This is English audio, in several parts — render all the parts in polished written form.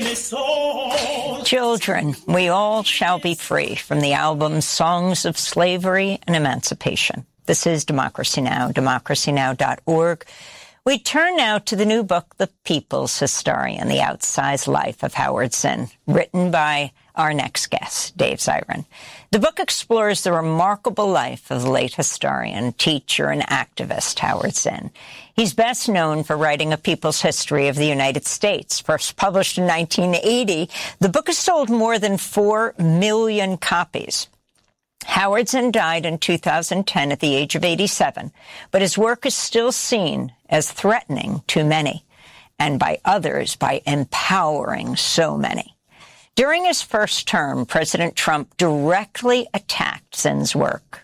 Children, we all shall be free, from the album Songs of Slavery and Emancipation. This is Democracy Now!, democracynow.org. We turn now to the new book, The People's Historian, The Outsized Life of Howard Zinn, written by our next guest, Dave Zirin. The book explores the remarkable life of the late historian, teacher, and activist Howard Zinn. He's best known for writing A People's History of the United States. First published in 1980, the book has sold more than 4 million copies. Howard Zinn died in 2010 at the age of 87, but his work is still seen as threatening to many, and by others by empowering so many. During his first term, President Trump directly attacked Zinn's work.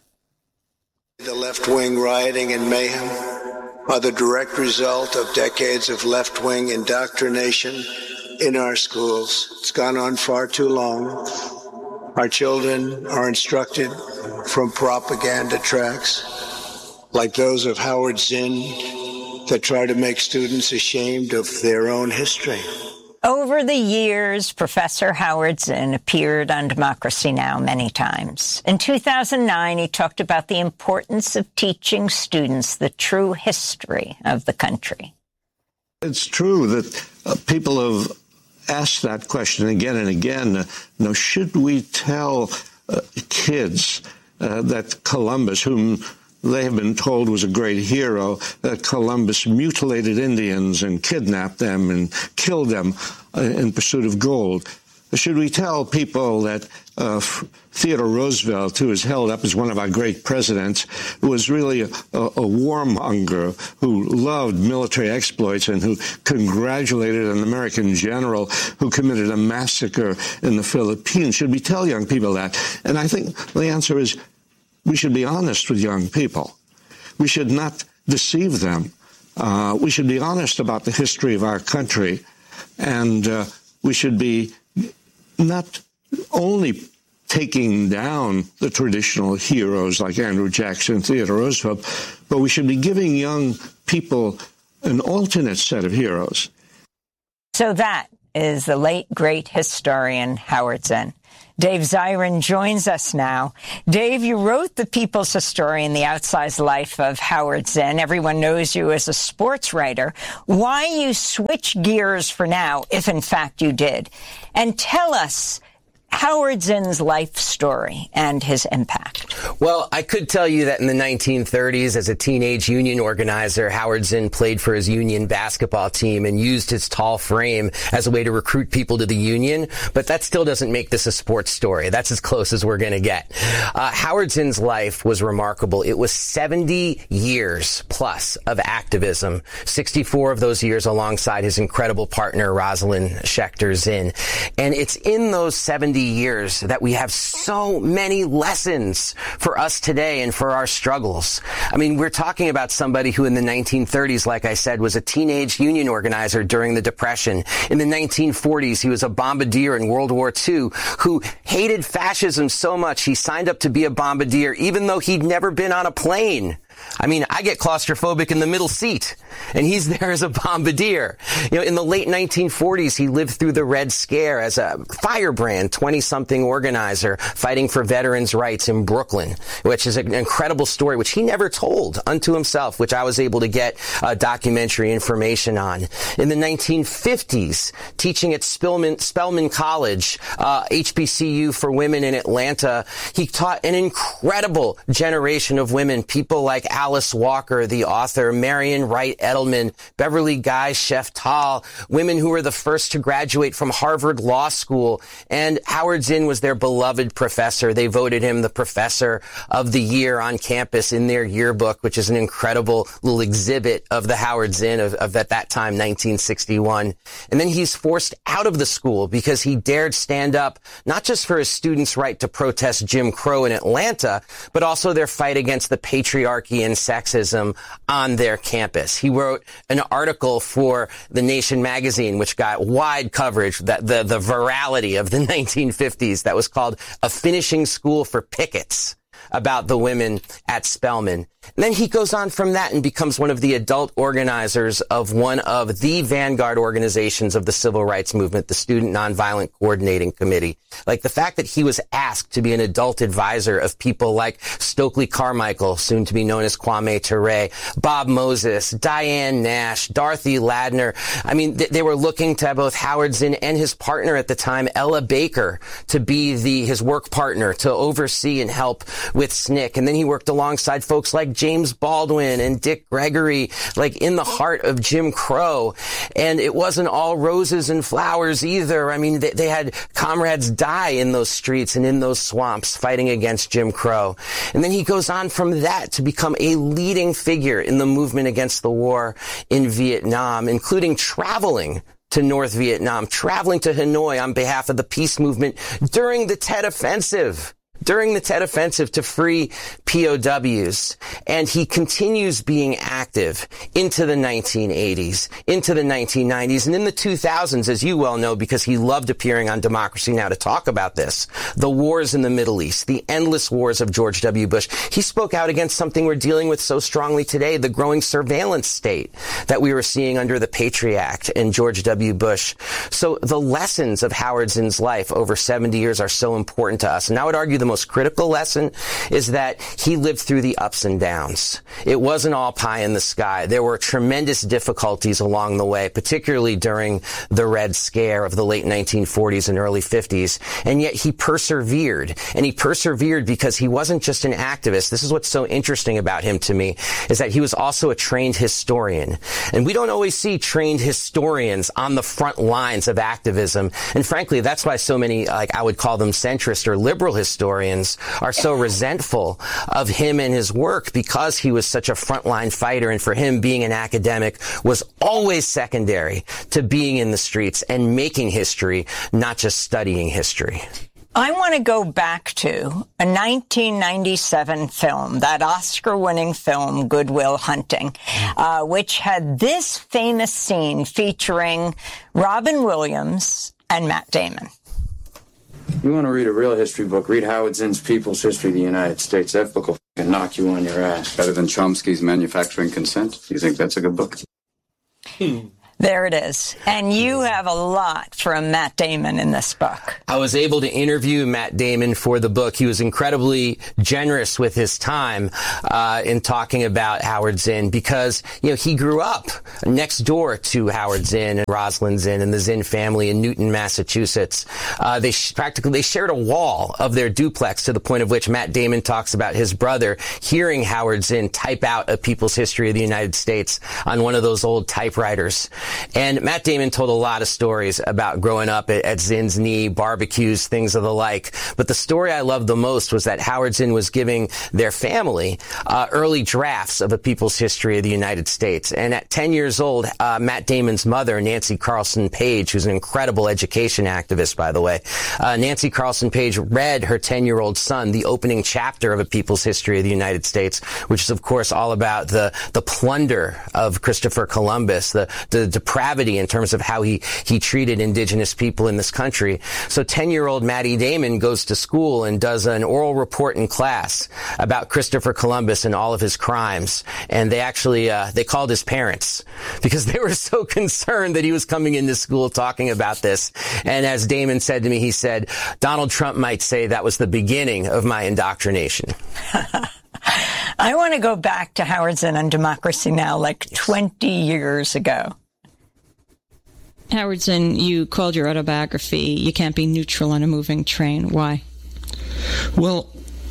The left-wing rioting and mayhem are the direct result of decades of left-wing indoctrination in our schools. It's gone on far too long. Our children are instructed from propaganda tracks like those of Howard Zinn that try to make students ashamed of their own history. Over the years, Professor Howard Zinn appeared on Democracy Now! Many times. In 2009, he talked about the importance of teaching students the true history of the country. It's true that people have asked that question again and again. Should we tell kids that Columbus, whom they have been told was a great hero, that Columbus mutilated Indians and kidnapped them and killed them in pursuit of gold? Should we tell people that Theodore Roosevelt, who is held up as one of our great presidents, was really a warmonger who loved military exploits and who congratulated an American general who committed a massacre in the Philippines? Should we tell young people that? And I think the answer is we should be honest with young people. We should not deceive them. We should be honest about the history of our country, and we should be not only taking down the traditional heroes like Andrew Jackson, Theodore Roosevelt, but we should be giving young people an alternate set of heroes. So that is the late, great historian Howard Zinn. Dave Zirin joins us now. Dave, you wrote The People's Historian, The Outsized Life of Howard Zinn. Everyone knows you as a sports writer. Why you switch gears for now, if in fact you did? And tell us Howard Zinn's life story and his impact. Well, I could tell you that in the 1930s, as a teenage union organizer, Howard Zinn played for his union basketball team and used his tall frame as a way to recruit people to the union. But that still doesn't make this a sports story. That's as close as we're going to get. Howard Zinn's life was remarkable. It was 70 years plus of activism, 64 of those years alongside his incredible partner, Rosalind Schechter Zinn. And it's in those 70 years that we have so many lessons for us today and for our struggles. I mean, we're talking about somebody who in the 1930s, like I said, was a teenage union organizer during the Depression. In the 1940s, he was a bombardier in World War II who hated fascism so much he signed up to be a bombardier even though he'd never been on a plane. I mean, I get claustrophobic in the middle seat, and he's there as a bombardier. In the late 1940s, he lived through the Red Scare as a firebrand 20-something organizer fighting for veterans' rights in Brooklyn, which is an incredible story, which he never told unto himself, which I was able to get documentary information on. In the 1950s, teaching at Spelman College, HBCU for women in Atlanta, he taught an incredible generation of women, people like Alice Walker, the author, Marion Wright Edelman, Beverly Guy Sheftall, women who were the first to graduate from Harvard Law School. And Howard Zinn was their beloved professor. They voted him the Professor of the Year on campus in their yearbook, which is an incredible little exhibit of the Howard Zinn of at that time, 1961. And then he's forced out of the school because he dared stand up, not just for his students' right to protest Jim Crow in Atlanta, but also their fight against the patriarchy and sexism on their campus. He wrote an article for The Nation magazine, which got wide coverage, that the virality of the 1950s, that was called A Finishing School for Pickets, about the women at Spelman. And then he goes on from that and becomes one of the adult organizers of one of the vanguard organizations of the civil rights movement, the Student Nonviolent Coordinating Committee. Like the fact that he was asked to be an adult advisor of people like Stokely Carmichael, soon to be known as Kwame Ture, Bob Moses, Diane Nash, Dorothy Ladner. I mean, they were looking to both Howard Zinn and his partner at the time, Ella Baker, to be his work partner, to oversee and help with SNCC. And then he worked alongside folks like James Baldwin and Dick Gregory, like in the heart of Jim Crow. And it wasn't all roses and flowers either. I mean, they had comrades die in those streets and in those swamps fighting against Jim Crow. And then he goes on from that to become a leading figure in the movement against the war in Vietnam, including traveling to North Vietnam, traveling to Hanoi on behalf of the peace movement during the Tet Offensive. To free POWs. And he continues being active into the 1980s, into the 1990s, and in the 2000s, as you well know, because he loved appearing on Democracy Now! To talk about this, the wars in the Middle East, the endless wars of George W. Bush. He spoke out against something we're dealing with so strongly today, the growing surveillance state that we were seeing under the Patriot Act and George W. Bush. So the lessons of Howard Zinn's life over 70 years are so important to us. And I would argue the most critical lesson is that he lived through the ups and downs. It wasn't all pie in the sky. There were tremendous difficulties along the way, particularly during the Red Scare of the late 1940s and early 50s. And yet he persevered. And he persevered because he wasn't just an activist. This is what's so interesting about him to me, is that he was also a trained historian. And we don't always see trained historians on the front lines of activism. And frankly, that's why so many, like I would call them centrist or liberal historians, are so resentful of him and his work, because he was such a frontline fighter, and for him being an academic was always secondary to being in the streets and making history, not just studying history. I want to go back to a 1997 film, that Oscar-winning film, Good Will Hunting, which had this famous scene featuring Robin Williams and Matt Damon. You want to read a real history book, read Howard Zinn's People's History of the United States. That book will knock you on your ass. Better than Chomsky's Manufacturing Consent? You think that's a good book? There it is. And you have a lot from Matt Damon in this book. I was able to interview Matt Damon for the book. He was incredibly generous with his time in talking about Howard Zinn, because, you know, he grew up next door to Howard Zinn and Rosalind Zinn and the Zinn family in Newton, Massachusetts. They shared a wall of their duplex, to the point of which Matt Damon talks about his brother hearing Howard Zinn type out a People's History of the United States on one of those old typewriters. And Matt Damon told a lot of stories about growing up at Zinn's knee, barbecues, things of the like. But the story I loved the most was that Howard Zinn was giving their family early drafts of a People's History of the United States. And at 10 years old, Matt Damon's mother, Nancy Carlson Page, who's an incredible education activist, by the way, Nancy Carlson Page read her 10-year-old son the opening chapter of a People's History of the United States, which is, of course, all about the plunder of Christopher Columbus, the depravity in terms of how he treated indigenous people in this country. So 10-year-old Matty Damon goes to school and does an oral report in class about Christopher Columbus and all of his crimes. And they actually, they called his parents because they were so concerned that he was coming into school talking about this. And as Damon said to me, he said, Donald Trump might say that was the beginning of my indoctrination. I want to go back to Howard Zinn on Democracy Now! Like 20 years ago. Howard Zinn, you called your autobiography, You Can't Be Neutral on a Moving Train. Why? Well,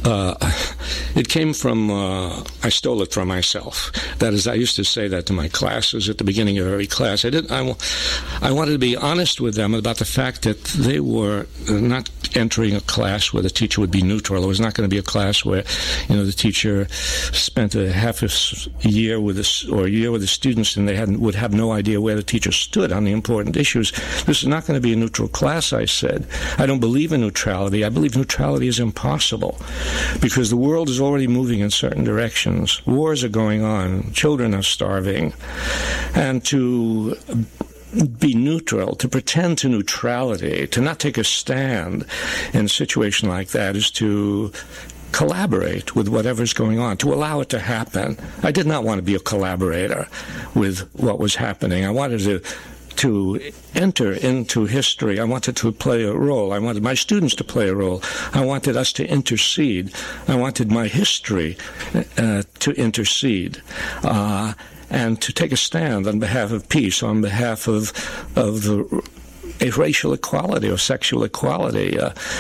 it came from, I stole it from myself. That is, I used to say that to my classes at the beginning of every class. I wanted to be honest with them about the fact that they were not entering a class where the teacher would be neutral. It was not going to be a class where, the teacher spent a half a year with us or a year with the students and they would have no idea where the teacher stood on the important issues. This is not going to be a neutral class, I said. I don't believe in neutrality. I believe neutrality is impossible because the world is already moving in certain directions. Wars are going on. Children are starving. And to be neutral, to pretend to neutrality, to not take a stand in a situation like that is to collaborate with whatever's going on, to allow it to happen. I did not want to be a collaborator with what was happening. I wanted to enter into history. I wanted to play a role. I wanted my students to play a role. I wanted us to intercede. I wanted my history to intercede and to take a stand on behalf of peace, on behalf of racial equality or sexual equality.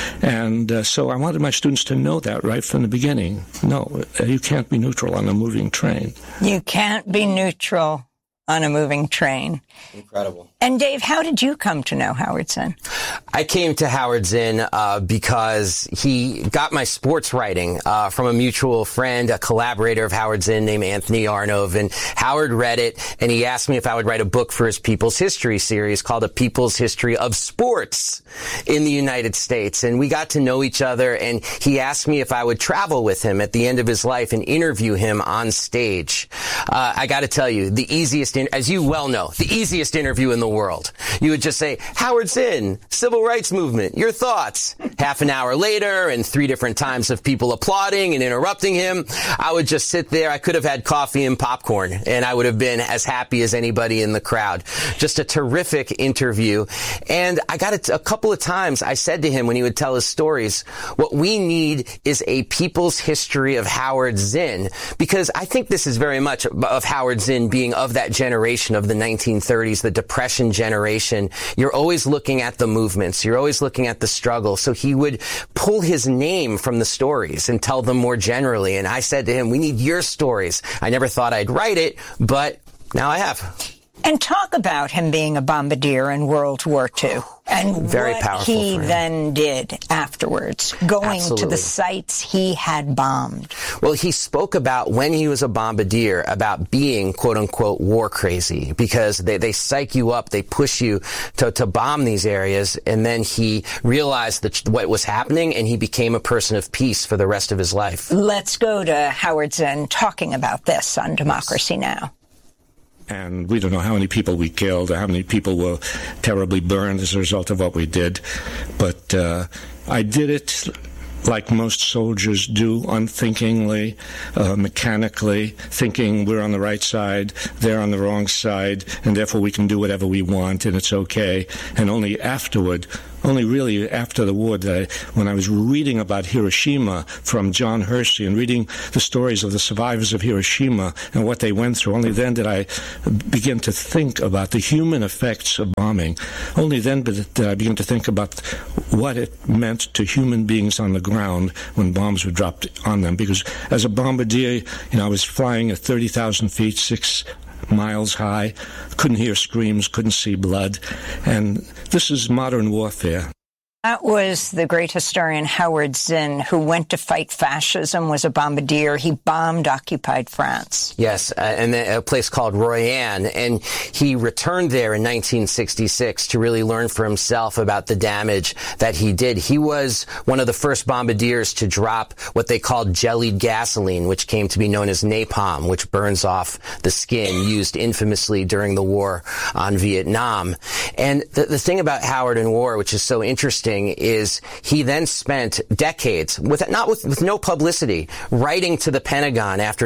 So I wanted my students to know that right from the beginning. No, you can't be neutral on a moving train. You can't be neutral on a moving train. Incredible. And Dave, how did you come to know Howard Zinn? I came to Howard Zinn because he got my sports writing from a mutual friend, a collaborator of Howard Zinn named Anthony Arnove. And Howard read it, and he asked me if I would write a book for his People's History series called A People's History of Sports in the United States. And we got to know each other, and he asked me if I would travel with him at the end of his life and interview him on stage. I got to tell you, the easiest, as you well know, the easiest interview in the world. You would just say, Howard Zinn, Civil Rights Movement, your thoughts. Half an hour later, and 3 different times of people applauding and interrupting him, I would just sit there. I could have had coffee and popcorn, and I would have been as happy as anybody in the crowd. Just a terrific interview. And I got it a couple of times. I said to him when he would tell his stories, what we need is a people's history of Howard Zinn, because I think this is very much of Howard Zinn being of that generation of the 1930s, the Depression generation. You're always looking at the movements. You're always looking at the struggle. So he would pull his name from the stories and tell them more generally. And I said to him, we need your stories. I never thought I'd write it, but now I have. And talk about him being a bombardier in World War II and Very what powerful he for him. then did afterwards, going to Absolutely. the sites he had bombed. Well, he spoke about when he was a bombardier about being, quote unquote, war crazy, because they psych you up, they push you to bomb these areas. And then he realized what was happening, and he became a person of peace for the rest of his life. Let's go to Howard Zinn talking about this on Democracy Now! And we don't know how many people we killed or how many people were terribly burned as a result of what we did. But I did it like most soldiers do, unthinkingly, mechanically, thinking we're on the right side, they're on the wrong side, and therefore we can do whatever we want and it's okay. And only afterward, only really after the war, when I was reading about Hiroshima from John Hersey and reading the stories of the survivors of Hiroshima and what they went through, only then did I begin to think about the human effects of bombing. Only then did I begin to think about what it meant to human beings on the ground when bombs were dropped on them. Because as a bombardier, I was flying at 30,000 feet, 6 miles high, couldn't hear screams, couldn't see blood. And this is modern warfare. That was the great historian Howard Zinn, who went to fight fascism, was a bombardier. He bombed occupied France. Yes, and a place called Royan. And he returned there in 1966 to really learn for himself about the damage that he did. He was one of the first bombardiers to drop what they called jellied gasoline, which came to be known as napalm, which burns off the skin, used infamously during the war on Vietnam. And the thing about Howard and war, which is so interesting, is he then spent decades with no publicity writing to the Pentagon after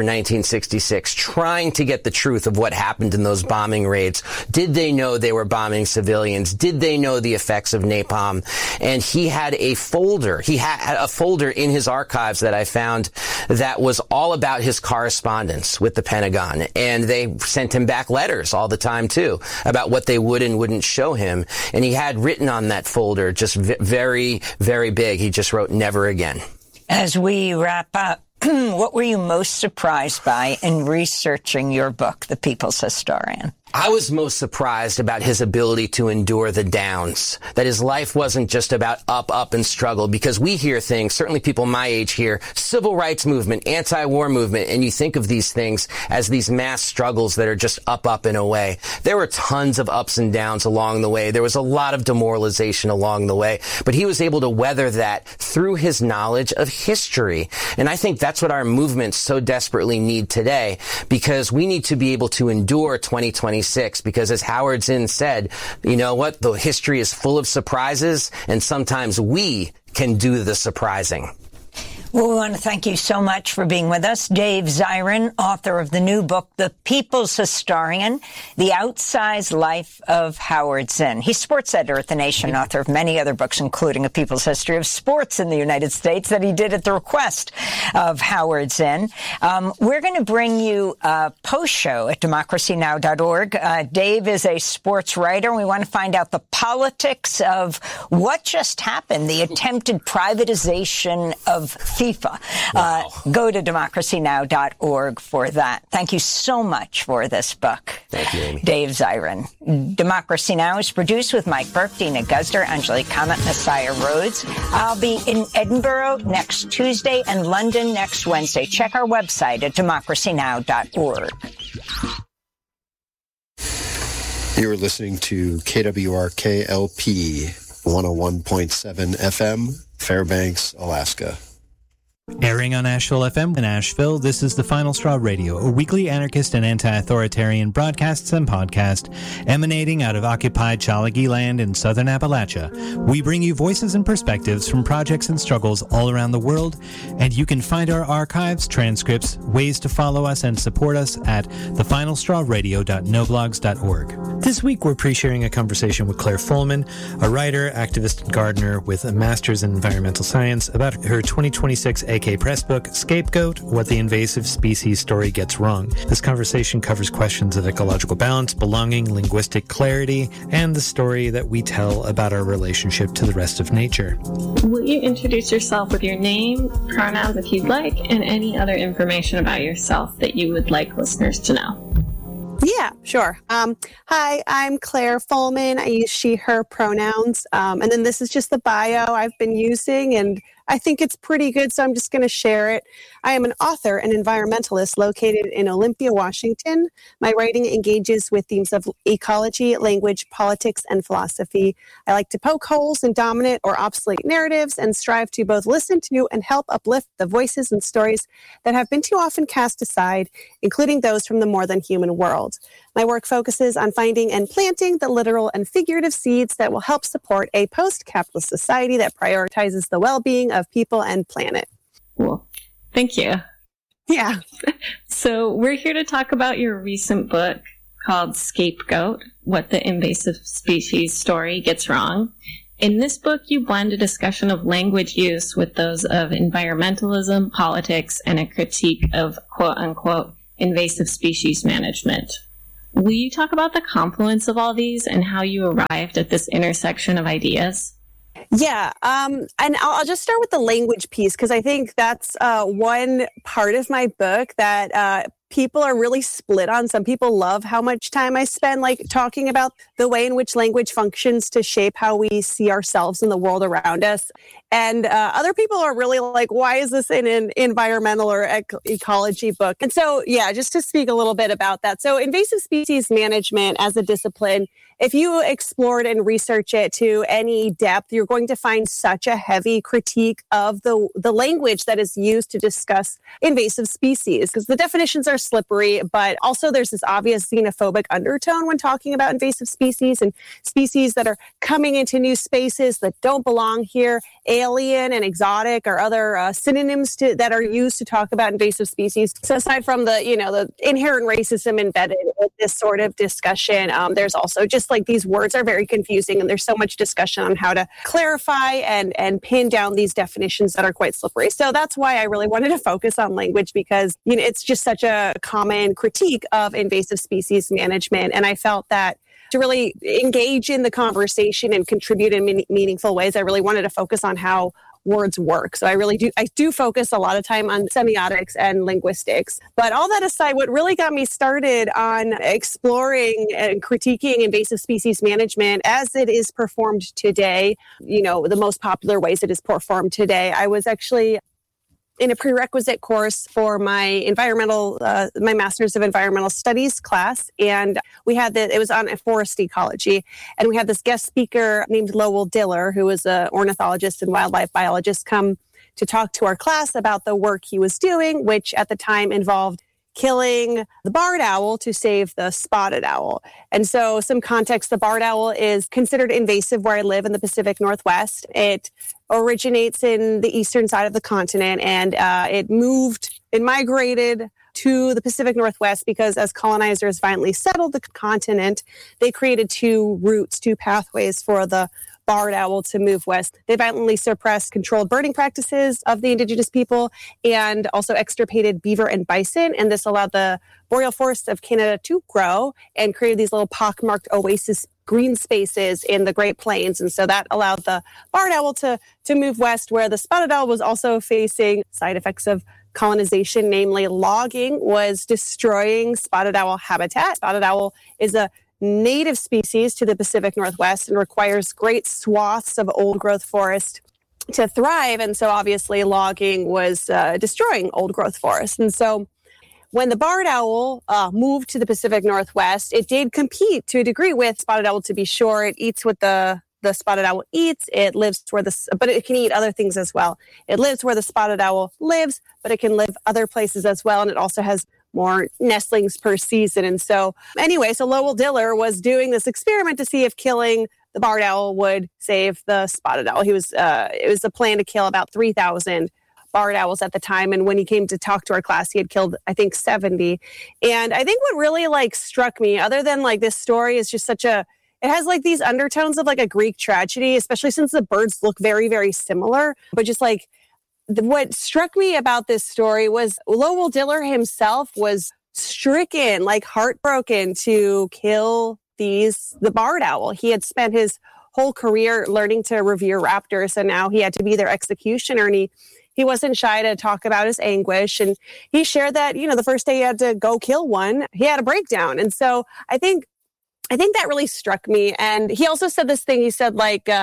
1966, trying to get the truth of what happened in those bombing raids. Did they know they were bombing civilians? Did they know the effects of napalm? And he had a folder. He had a folder in his archives that I found that was all about his correspondence with the Pentagon. And they sent him back letters all the time, too, about what they would and wouldn't show him. And he had written on that folder, just very, very big, he just wrote, never again. As we wrap up, what were you most surprised by in researching your book, The People's Historian? I was most surprised about his ability to endure the downs, that his life wasn't just about up, and struggle, because we hear things, certainly people my age hear, civil rights movement, anti-war movement, and you think of these things as these mass struggles that are just up and away. There were tons of ups and downs along the way. There was a lot of demoralization along the way, but he was able to weather that through his knowledge of history. And I think that's what our movements so desperately need today, because we need to be able to endure 2026, because as Howard Zinn said, you know what? The history is full of surprises, and sometimes we can do the surprising. Well, we want to thank you so much for being with us. Dave Zirin, author of the new book, The People's Historian, The Outsized Life of Howard Zinn. He's sports editor at The Nation, author of many other books, including A People's History of Sports in the United States, that he did at the request of Howard Zinn. We're going to bring you a post-show at democracynow.org. Dave is a sports writer, and we want to find out the politics of what just happened, the attempted privatization of FIFA. Wow. Go to democracynow.org for that. Thank you so much for this book. Thank you, Amy. Dave Zirin. Democracy Now! Is produced with Mike Burke, Dina Guzder, Angelique Comet, Messiah Rhodes. I'll be in Edinburgh next Tuesday and London next Wednesday. Check our website at democracynow.org. You're listening to KWRK-LP 101.7 FM, Fairbanks, Alaska. Airing on Asheville FM in Asheville, this is The Final Straw Radio, a weekly anarchist and anti-authoritarian broadcasts and podcast emanating out of occupied Chalagi land in southern Appalachia. We bring you voices and perspectives from projects and struggles all around the world, and you can find our archives, transcripts, ways to follow us and support us at thefinalstrawradio.noblogs.org. This week we're pre-sharing a conversation with Claire Follman, a writer, activist, and gardener with a master's in environmental science, about her 2026 AK Press book, Scapegoat, What the Invasive Species Story Gets Wrong. This conversation covers questions of ecological balance, belonging, linguistic clarity, and the story that we tell about our relationship to the rest of nature. Will you introduce yourself with your name, pronouns if you'd like, and any other information about yourself that you would like listeners to know? Yeah, sure. Hi, I'm Claire Follman. I use she, her pronouns. And then this is just the bio I've been using, and I think it's pretty good, so I'm just going to share it. I am an author and environmentalist located in Olympia, Washington. My writing engages with themes of ecology, language, politics, and philosophy. I like to poke holes in dominant or obsolete narratives and strive to both listen to and help uplift the voices and stories that have been too often cast aside, including those from the more than human world. My work focuses on finding and planting the literal and figurative seeds that will help support a post-capitalist society that prioritizes the well-being of people and planet. Cool. Thank you. Yeah. So we're here to talk about your recent book called Scapegoat, What the Invasive Species Story Gets Wrong. In this book, you blend a discussion of language use with those of environmentalism, politics, and a critique of quote-unquote invasive species management. Will you talk about the confluence of all these and how you arrived at this intersection of ideas? Yeah, and I'll just start with the language piece, because I think that's one part of my book that people are really split on. Some people love how much time I spend talking about the way in which language functions to shape how we see ourselves in the world around us. And other people are really like, why is this in an environmental or ecology book? And so, yeah, just to speak a little bit about that. So invasive species management as a discipline, if you explore it and research it to any depth, you're going to find such a heavy critique of the language that is used to discuss invasive species, because the definitions are slippery, but also there's this obvious xenophobic undertone when talking about invasive species and species that are coming into new spaces that don't belong here. Alien and exotic are other synonyms that are used to talk about invasive species. So aside from the inherent racism embedded in this sort of discussion, there's also just these words are very confusing, and there's so much discussion on how to clarify and pin down these definitions that are quite slippery. So that's why I really wanted to focus on language, because it's just such a common critique of invasive species management. And I felt that to really engage in the conversation and contribute in meaningful ways, I really wanted to focus on how words work. So I do focus a lot of time on semiotics and linguistics. But all that aside, what really got me started on exploring and critiquing invasive species management as it is performed today, the most popular ways it is performed today, I was actually in a prerequisite course for my my Master's of Environmental Studies class. And it was on forest ecology. And we had this guest speaker named Lowell Diller, who was an ornithologist and wildlife biologist, come to talk to our class about the work he was doing, which at the time involved killing the barred owl to save the spotted owl. And so some context, the barred owl is considered invasive where I live in the Pacific Northwest. It originates in the eastern side of the continent, and it migrated to the Pacific Northwest because as colonizers violently settled the continent, they created two pathways for the barred owl to move west. They violently suppressed controlled birding practices of the indigenous people and also extirpated beaver and bison. And this allowed the boreal forests of Canada to grow and created these little pockmarked oasis green spaces in the Great Plains. And so that allowed the barred owl to move west, where the spotted owl was also facing side effects of colonization, namely logging was destroying spotted owl habitat. Spotted owl is a native species to the Pacific Northwest and requires great swaths of old growth forest to thrive. And so obviously logging was destroying old growth forest. And so when the barred owl moved to the Pacific Northwest, it did compete to a degree with spotted owl, to be sure. It eats what the spotted owl eats. It lives but it can eat other things as well. It lives where the spotted owl lives, but it can live other places as well. And it also has more nestlings per season. And so Lowell Diller was doing this experiment to see if killing the barred owl would save the spotted owl. It was a plan to kill about 3,000 barred owls at the time. And when he came to talk to our class, he had killed, I think, 70. And I think what really struck me, other than this story, is just it has these undertones of a Greek tragedy, especially since the birds look very, very similar. But just what struck me about this story was Lowell Diller himself was stricken, heartbroken to kill the barred owl. He had spent his whole career learning to revere raptors, and now he had to be their executioner. And he wasn't shy to talk about his anguish. And he shared that, the first day he had to go kill one, he had a breakdown. And so I think that really struck me. And he also said this thing. He said,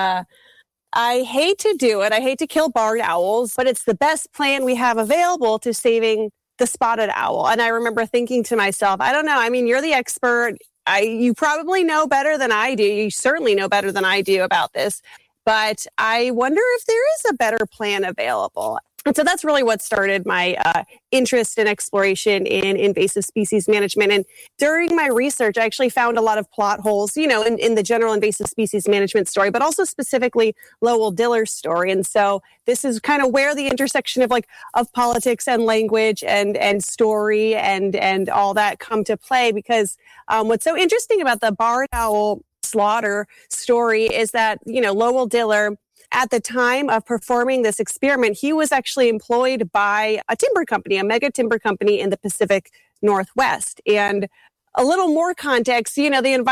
I hate to do it. I hate to kill barred owls, but it's the best plan we have available to saving the spotted owl. And I remember thinking to myself, I don't know. I mean, you're the expert. You probably know better than I do. You certainly know better than I do about this. But I wonder if there is a better plan available. And so that's really what started my interest and exploration in invasive species management. And during my research, I actually found a lot of plot holes, in the general invasive species management story, but also specifically Lowell Diller's story. And so this is kind of where the intersection of politics and language and story and all that come to play. Because what's so interesting about the barred owl slaughter story is that, Lowell Diller, at the time of performing this experiment, he was actually employed by a mega timber company in the Pacific Northwest. And a little more context, when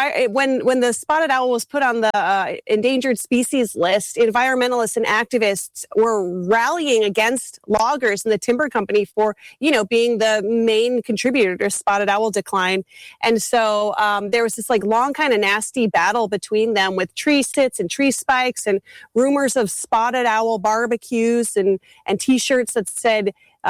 the spotted owl was put on the endangered species list, environmentalists and activists were rallying against loggers and the timber company for, being the main contributor to spotted owl decline. And so there was this long kind of nasty battle between them with tree sits and tree spikes and rumors of spotted owl barbecues and T-shirts that said,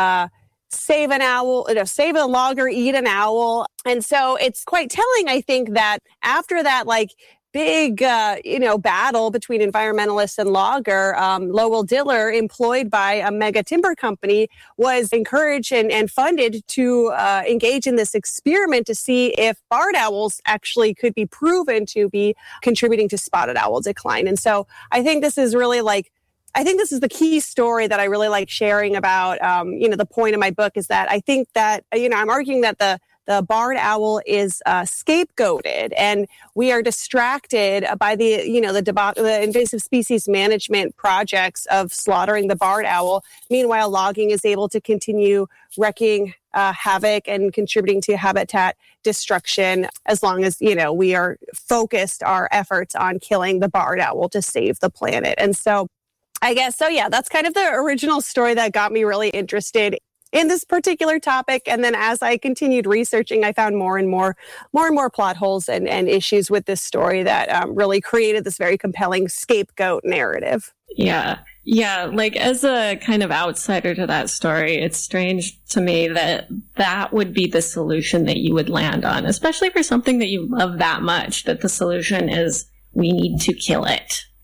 save an owl, save a logger, eat an owl. And so it's quite telling, I think, that after that, big, battle between environmentalists and logger, Lowell Diller, employed by a mega timber company, was encouraged and funded to engage in this experiment to see if barred owls actually could be proven to be contributing to spotted owl decline. And so I think this is really I think this is the key story that I really like sharing about, the point of my book is that I think that, I'm arguing that the barred owl is scapegoated, and we are distracted by the invasive species management projects of slaughtering the barred owl. Meanwhile, logging is able to continue wreaking havoc and contributing to habitat destruction as long as, we are focused our efforts on killing the barred owl to save the planet. And so I guess, that's kind of the original story that got me really interested in this particular topic. And then as I continued researching, I found more and more plot holes and issues with this story that really created this very compelling scapegoat narrative. Yeah. Yeah. As a kind of outsider to that story, it's strange to me that would be the solution that you would land on, especially for something that you love that much, that the solution is we need to kill it.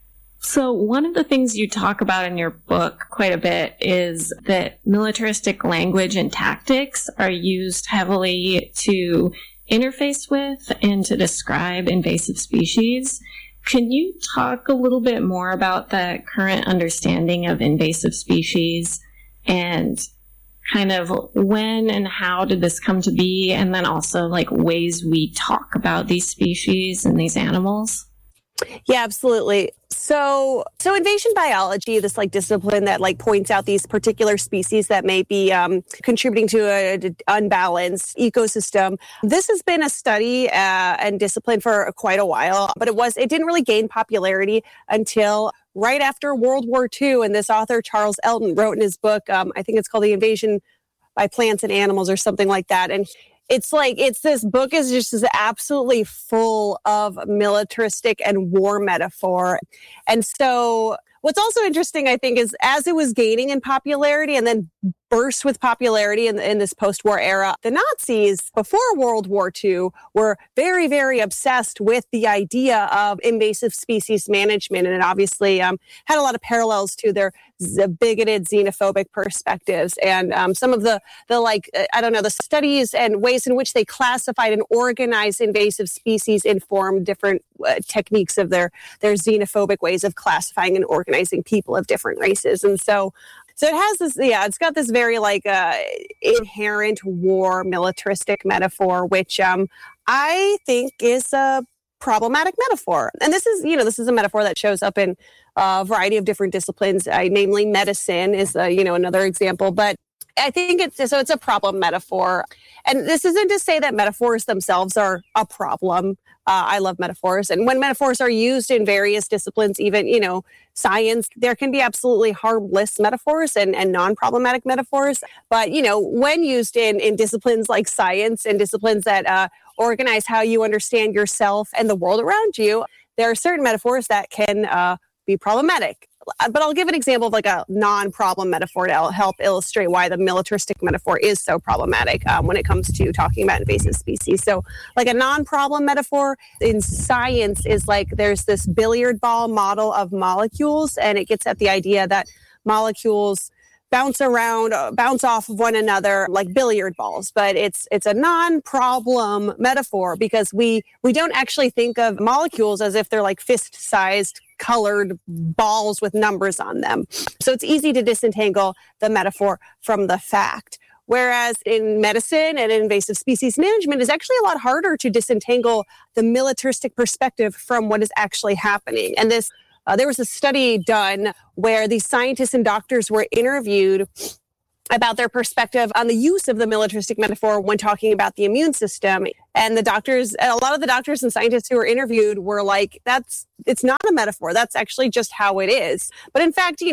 So one of the things you talk about in your book quite a bit is that militaristic language and tactics are used heavily to interface with and to describe invasive species. Can you talk a little bit more about the current understanding of invasive species and kind of when and how did this come to be, and then also like ways we talk about these species and these animals? Yeah, absolutely. So invasion biology, this like discipline that like points out these particular species that may be contributing to an unbalanced ecosystem. This has been a study and discipline for quite a while, but it didn't really gain popularity until right after World War II. And this author, Charles Elton, wrote in his book, I think it's called The Invasion by Plants and Animals or something like that. And this book is just absolutely full of militaristic and war metaphor. And so what's also interesting, I think, is as it was gaining in popularity and then burst with popularity in this post-war era, the Nazis before World War II were very, very obsessed with the idea of invasive species management. And it obviously had a lot of parallels to their bigoted, xenophobic perspectives. And some of the studies and ways in which they classified and organized invasive species informed different techniques of their xenophobic ways of classifying and organizing people of different races. And so it has this, it's got this very inherent war militaristic metaphor, which I think is a problematic metaphor. And this is a metaphor that shows up in a variety of different disciplines, namely medicine is, another example. But I think it's a problem metaphor. And this isn't to say that metaphors themselves are a problem. I love metaphors. And when metaphors are used in various disciplines, even, science, there can be absolutely harmless metaphors and non-problematic metaphors. But, when used in disciplines like science and disciplines that organize how you understand yourself and the world around you, there are certain metaphors that can be problematic. But I'll give an example of like a non-problem metaphor to help illustrate why the militaristic metaphor is so problematic when it comes to talking about invasive species. So like a non-problem metaphor in science is like there's this billiard ball model of molecules, and it gets at the idea that molecules bounce off of one another like billiard balls. But it's a non-problem metaphor because we don't actually think of molecules as if they're like fist-sized colored balls with numbers on them. So it's easy to disentangle the metaphor from the fact. Whereas in medicine and invasive species management, it's actually a lot harder to disentangle the militaristic perspective from what is actually happening. And there was a study done where these scientists and doctors were interviewed about their perspective on the use of the militaristic metaphor when talking about the immune system. And a lot of the doctors and scientists who were interviewed were like, it's not a metaphor. That's actually just how it is. But in fact,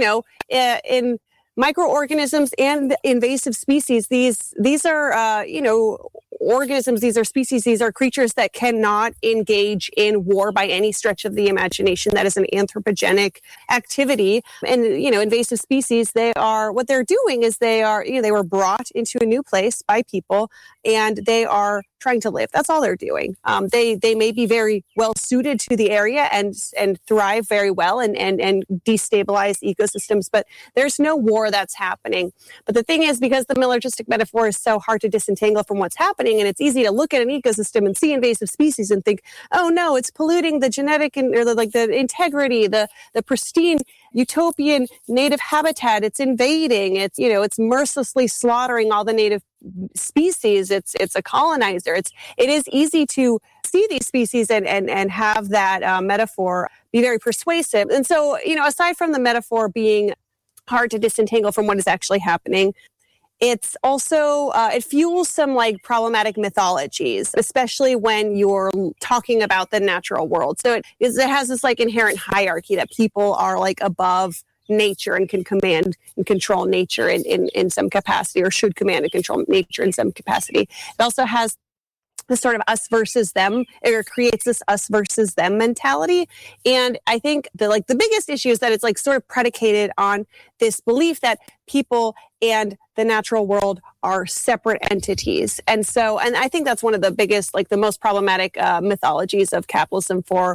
in microorganisms and invasive species, these are, organisms, these are species, these are creatures that cannot engage in war by any stretch of the imagination. That is an anthropogenic activity. And, invasive species, what they're doing is they were brought into a new place by people and they are trying to live. That's all they're doing. They may be very well suited to the area and thrive very well and destabilize ecosystems, but there's no war that's happening. But the thing is, because the militaristic metaphor is so hard to disentangle from what's happening, and it's easy to look at an ecosystem and see invasive species and think, oh no, it's polluting the genetic the integrity, the pristine utopian native habitat. It's invading. It's mercilessly slaughtering all the native species. It's a colonizer. It is easy to see these species and have that metaphor be very persuasive. And so, aside from the metaphor being hard to disentangle from what is actually happening, it's also, it fuels some like problematic mythologies, especially when you're talking about the natural world. So it has this like inherent hierarchy that people are like above nature and can command and control nature in some capacity, or should command and control nature in some capacity. It also has this sort of us versus them, or creates this us versus them mentality. And I think the biggest issue is that it's like sort of predicated on this belief that people and the natural world are separate entities. And I think that's one of the biggest, like the most problematic mythologies of capitalism for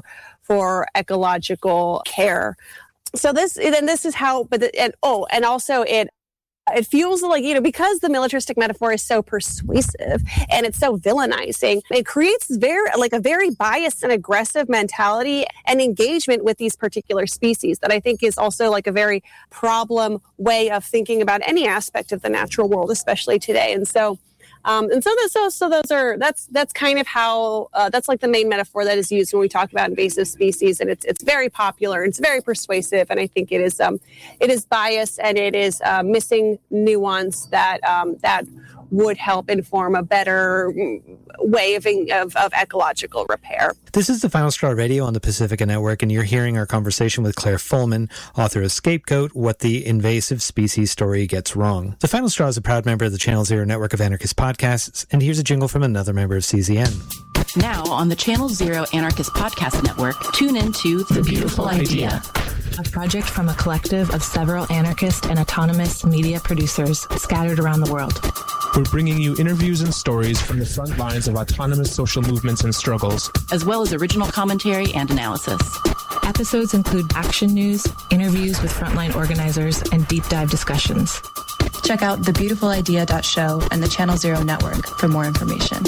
for ecological care. So this is how, and also it feels like, because the militaristic metaphor is so persuasive and it's so villainizing, it creates a very biased and aggressive mentality and engagement with these particular species that I think is also like a very problem way of thinking about any aspect of the natural world, especially today. That's kind of how that's like the main metaphor that is used when we talk about invasive species, and it's very popular, it's very persuasive, and I think it is biased and it is missing nuance that would help inform a better way of ecological repair. This is the Final Straw Radio on the Pacifica Network, and you're hearing our conversation with Claire Fullman, author of Scapegoat, What the Invasive Species Story Gets Wrong. The Final Straw is a proud member of the Channel Zero network of anarchist podcasts, and here's a jingle from another member of CZN. Now on the Channel Zero Anarchist Podcast Network, tune into The Beautiful Idea, a project from a collective of several anarchist and autonomous media producers scattered around the world. We're bringing you interviews and stories from the front lines of autonomous social movements and struggles, as well as original commentary and analysis. Episodes include action news, interviews with frontline organizers, and deep dive discussions. Check out thebeautifulidea.show and the Channel Zero network for more information.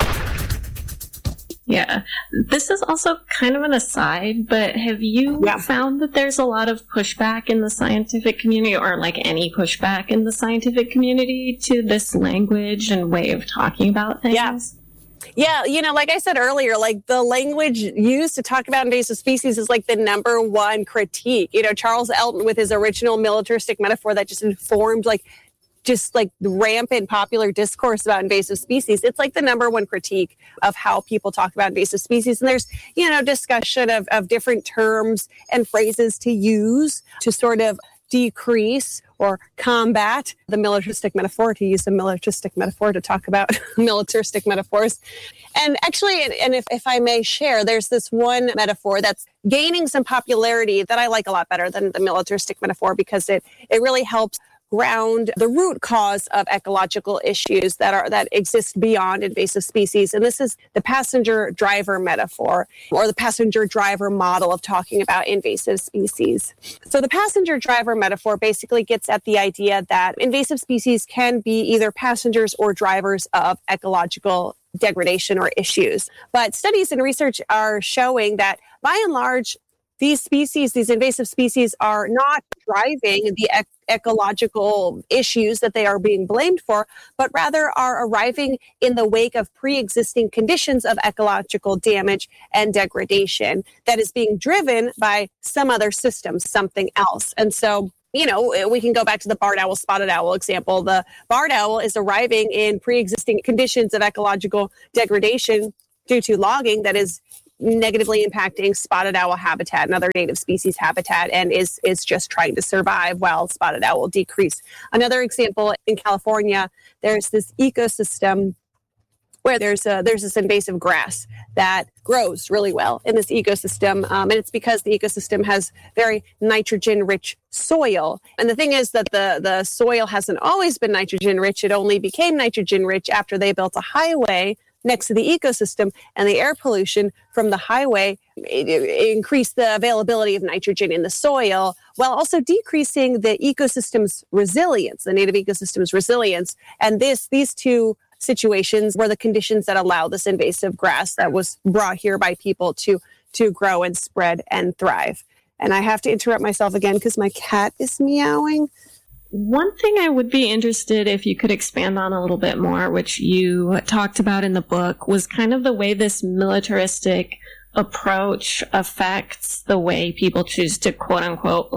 Yeah, this is also kind of an aside, but have you found that there's a lot of pushback in the scientific community, or like any pushback in the scientific community, to this language and way of talking about things? Yeah, like I said earlier, like the language used to talk about invasive species is like the number one critique. Charles Elton with his original militaristic metaphor that just informed just rampant popular discourse about invasive species. It's like the number one critique of how people talk about invasive species. And there's, discussion of different terms and phrases to use to sort of decrease or combat the militaristic metaphor, to use a militaristic metaphor to talk about militaristic metaphors. And actually, and if I may share, there's this one metaphor that's gaining some popularity that I like a lot better than the militaristic metaphor, because it really helps ground the root cause of ecological issues that exist beyond invasive species. And this is the passenger driver metaphor, or the passenger driver model of talking about invasive species. So the passenger driver metaphor basically gets at the idea that invasive species can be either passengers or drivers of ecological degradation or issues. But studies and research are showing that by and large, these invasive species are not driving the ecological issues that they are being blamed for, but rather are arriving in the wake of pre-existing conditions of ecological damage and degradation that is being driven by some other system, something else. And so, we can go back to the barred owl, spotted owl example. The barred owl is arriving in pre-existing conditions of ecological degradation due to logging that is negatively impacting spotted owl habitat and other native species habitat, and is just trying to survive while spotted owl will decrease. Another example, in California, there's this ecosystem where there's this invasive grass that grows really well in this ecosystem, and it's because the ecosystem has very nitrogen-rich soil. And the thing is that the soil hasn't always been nitrogen-rich. It only became nitrogen-rich after they built a highway next to the ecosystem, and the air pollution from the highway increased the availability of nitrogen in the soil, while also decreasing the ecosystem's resilience, the native ecosystem's resilience. And these two situations were the conditions that allow this invasive grass that was brought here by people to grow and spread and thrive. And I have to interrupt myself again because my cat is meowing. One thing I would be interested if you could expand on a little bit more, which you talked about in the book, was kind of the way this militaristic approach affects the way people choose to quote unquote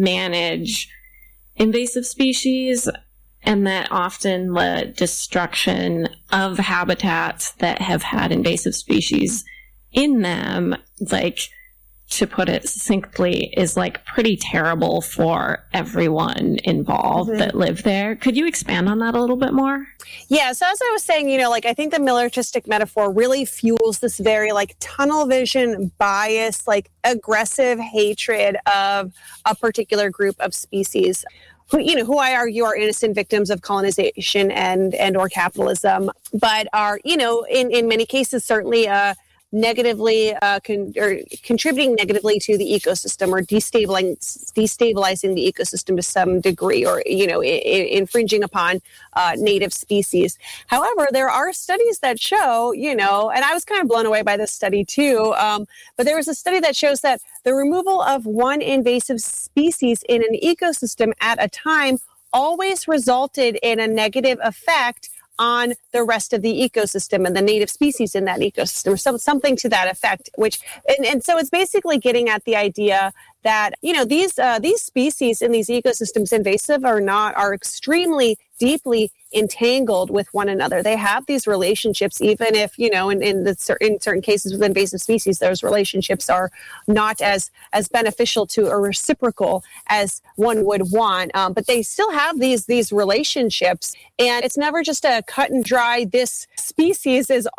manage invasive species, and that often the destruction of habitats that have had invasive species in them, to put it succinctly, is pretty terrible for everyone involved that live there. Could you expand on that a little bit more? Yeah. So as I was saying, I think the militaristic metaphor really fuels this very tunnel vision, bias, aggressive hatred of a particular group of species who I argue are innocent victims of colonization and or capitalism, but are, in many cases, certainly negatively contributing negatively to the ecosystem or destabilizing the ecosystem to some degree, or infringing upon native species. However, there are studies that show, and I was kind of blown away by this study too, but there was a study that shows that the removal of one invasive species in an ecosystem at a time always resulted in a negative effect on the rest of the ecosystem and the native species in that ecosystem, something to that effect. And so it's basically getting at the idea that these species in these ecosystems, invasive or not, are extremely deeply entangled with one another. They have these relationships, even if in certain cases with invasive species, those relationships are not as beneficial to or reciprocal as one would want. But they still have these relationships, and it's never just a cut and dry. This species is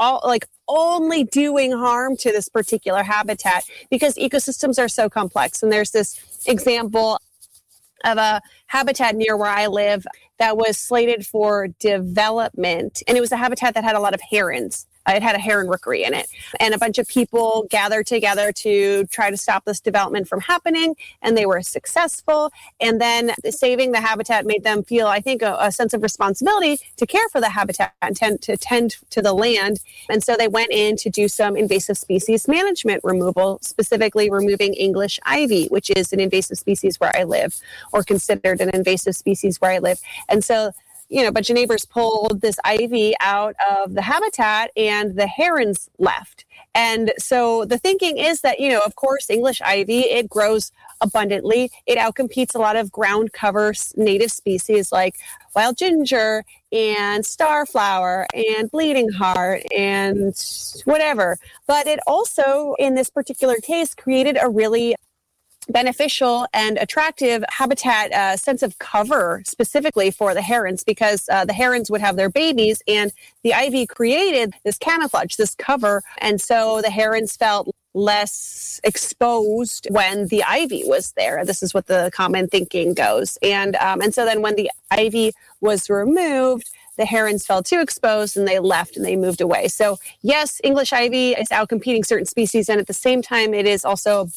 only doing harm to this particular habitat, because ecosystems are so complex. And there's this example of a habitat near where I live that was slated for development. And it was a habitat that had a lot of herons. It had a heron rookery in it. And a bunch of people gathered together to try to stop this development from happening. And they were successful. And then saving the habitat made them feel, I think, a sense of responsibility to care for the habitat and tend to the land. And so they went in to do some invasive species management removal, specifically removing English ivy, which is an invasive species where I live, or considered an invasive species where I live. And so a bunch of neighbors pulled this ivy out of the habitat and the herons left. And so the thinking is that, of course, English ivy, it grows abundantly. It outcompetes a lot of ground cover native species like wild ginger and starflower and bleeding heart and whatever. But it also, in this particular case, created a really beneficial and attractive habitat sense of cover specifically for the herons, because the herons would have their babies, and the ivy created this camouflage, this cover. And so the herons felt less exposed when the ivy was there. This is what the common thinking goes. And so then when the ivy was removed, the herons felt too exposed and they left and they moved away. So yes, English ivy is outcompeting certain species, and at the same time, it is also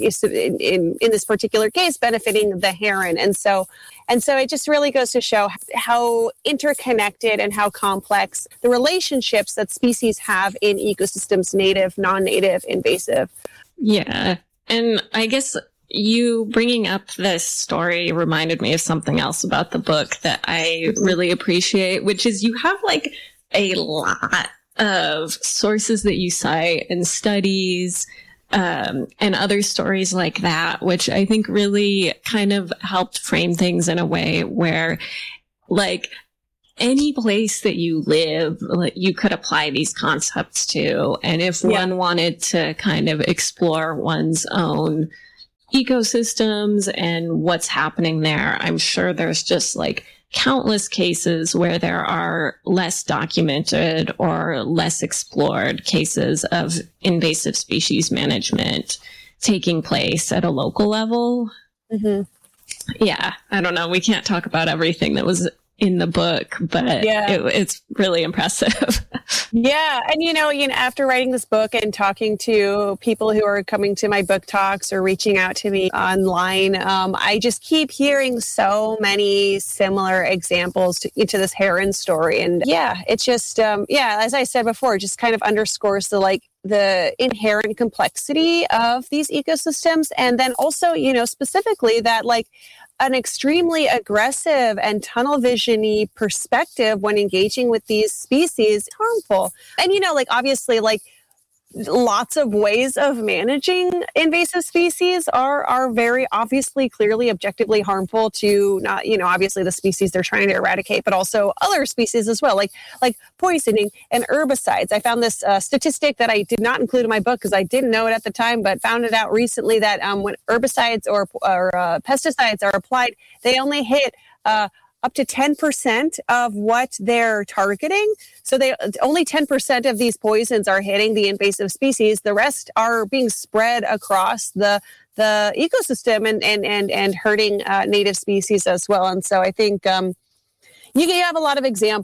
in this particular case benefiting the heron. And so it just really goes to show how interconnected and how complex the relationships that species have in ecosystems, native, non-native, invasive. Yeah. And I guess you bringing up this story reminded me of something else about the book that I really appreciate, which is you have a lot of sources that you cite and studies and other stories like that, which I think really kind of helped frame things in a way where, any place that you live, you could apply these concepts to. And if one wanted to kind of explore one's own ecosystems and what's happening there, I'm sure there's just countless cases where there are less documented or less explored cases of invasive species management taking place at a local level. Mm-hmm. Yeah, I don't know. We can't talk about everything that was in the book, but it's really impressive. Yeah. And, after writing this book and talking to people who are coming to my book talks or reaching out to me online, I just keep hearing so many similar examples to this heron story. And it's just, as I said before, it just kind of underscores the inherent complexity of these ecosystems. And then also, specifically that an extremely aggressive and tunnel vision-y perspective when engaging with these species is harmful. And, obviously, lots of ways of managing invasive species are very obviously, clearly, objectively harmful to not, obviously the species they're trying to eradicate, but also other species as well, like poisoning and herbicides. I found this statistic that I did not include in my book because I didn't know it at the time, but found it out recently that when herbicides or pesticides are applied, they only hit up to 10% of what they're targeting. So only 10% of these poisons are hitting the invasive species. The rest are being spread across the ecosystem and hurting native species as well. And so I think you have a lot of examples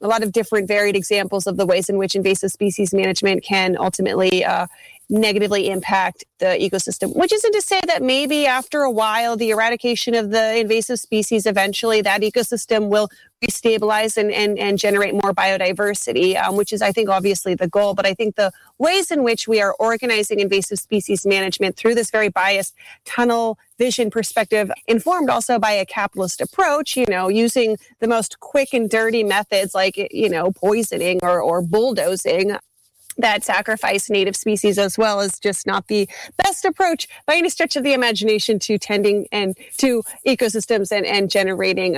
a lot of different varied examples of the ways in which invasive species management can ultimately negatively impact the ecosystem, which isn't to say that maybe after a while, the eradication of the invasive species, eventually that ecosystem will restabilize and generate more biodiversity, which is, I think, obviously the goal. But I think the ways in which we are organizing invasive species management through this very biased tunnel vision perspective, informed also by a capitalist approach, using the most quick and dirty methods like, poisoning or bulldozing, that sacrifice native species as well is just not the best approach by any stretch of the imagination to tending and to ecosystems and generating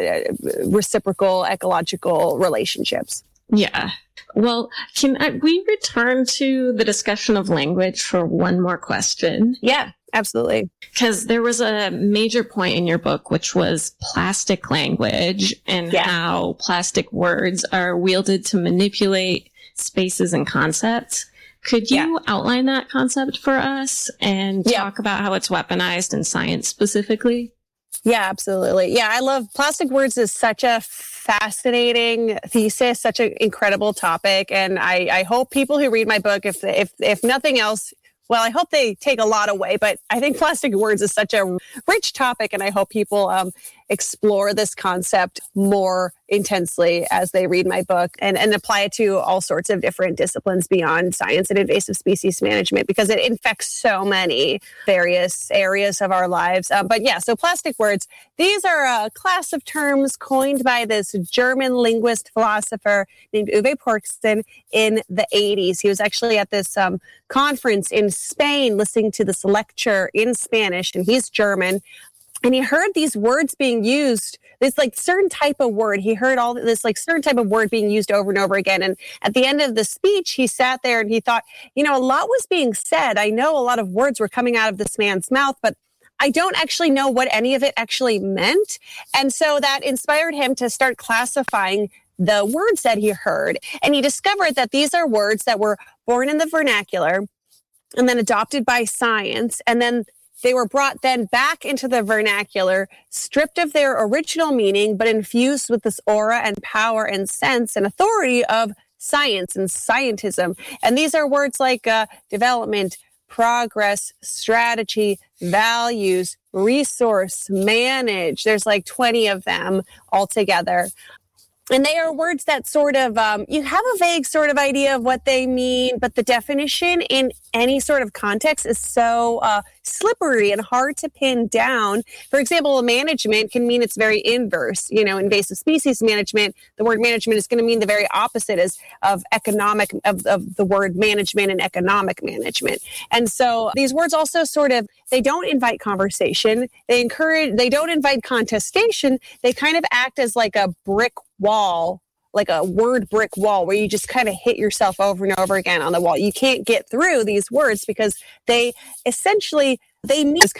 reciprocal ecological relationships. Yeah. Well, can we return to the discussion of language for one more question? Yeah, absolutely. Because there was a major point in your book, which was plastic language and how plastic words are wielded to manipulate spaces and concepts. Could you outline that concept for us and talk about how it's weaponized in science specifically? Yeah, absolutely. Yeah, I love plastic words is such a fascinating thesis, such an incredible topic. And I hope people who read my book, if nothing else, well, I hope they take a lot away, but I think plastic words is such a rich topic, and I hope people explore this concept more intensely as they read my book and apply it to all sorts of different disciplines beyond science and invasive species management, because it infects so many various areas of our lives. But yeah, so plastic words, these are a class of terms coined by this German linguist philosopher named Uwe Porksen in the 80s. He was actually at this conference in Spain listening to this lecture in Spanish, and he's German. And he heard these words being used, this like certain type of word. He heard all this like certain type of word being used over and over again. And at the end of the speech, he sat there and he thought, a lot was being said. I know a lot of words were coming out of this man's mouth, but I don't actually know what any of it actually meant. And so that inspired him to start classifying the words that he heard. And he discovered that these are words that were born in the vernacular and then adopted by science, and then they were brought then back into the vernacular, stripped of their original meaning, but infused with this aura and power and sense and authority of science and scientism. And these are words like development, progress, strategy, values, resource, manage. There's like 20 of them altogether. And they are words that sort of, you have a vague sort of idea of what they mean, but the definition in any sort of context is so slippery and hard to pin down. For example, management can mean it's very inverse. Invasive species management, the word management is going to mean the very opposite of economic, of the word management and economic management. And so these words also sort of, they don't invite conversation. They don't invite contestation. They kind of act as like a brick wall, like a word brick wall, where you just kind of hit yourself over and over again on the wall. You can't get through these words because they mean this